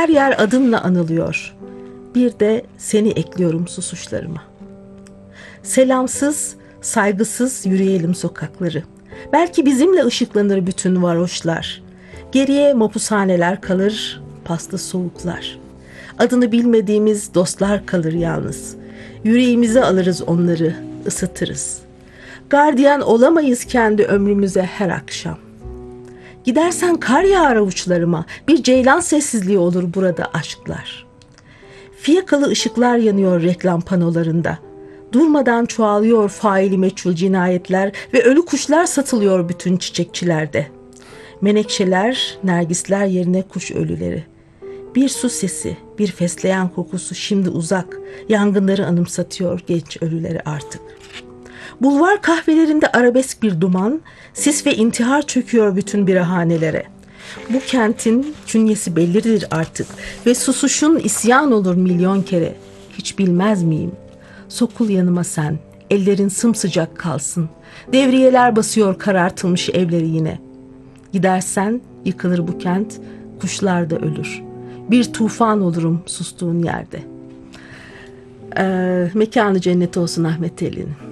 Her yer adınla anılıyor. Bir de seni ekliyorum susuşlarıma. Selamsız, saygısız yürüyelim sokakları. Belki bizimle ışıklanır bütün varoşlar. Geriye mapushaneler kalır, paslı soğuklar. Adını bilmediğimiz dostlar kalır yalnız. Yüreğimize alırız onları, ısıtırız. Gardiyan olamayız kendi ömrümüze her akşam. Gidersen kar yağar avuçlarıma, bir ceylan sessizliği olur burada aşklar. Fiyakalı ışıklar yanıyor reklam panolarında. Durmadan çoğalıyor faili meçhul cinayetler ve ölü kuşlar satılıyor bütün çiçekçilerde. Menekşeler, nergisler yerine kuş ölüleri. Bir su sesi, bir fesleğen kokusu şimdi uzak, yangınları anımsatıyor genç ölüleri artık. Bulvar kahvelerinde arabesk bir duman, sis ve intihar çöküyor bütün birahanelere. Bu kentin künyesi bellidir artık ve susuşun isyan olur milyon kere. Hiç bilmez miyim? Sokul yanıma sen, ellerin sımsıcak kalsın. Devriyeler basıyor karartılmış evleri yine. Gidersen yıkılır bu kent, kuşlar da ölür. Bir tufan olurum sustuğun yerde. Mekanı cennet olsun Ahmet Elin.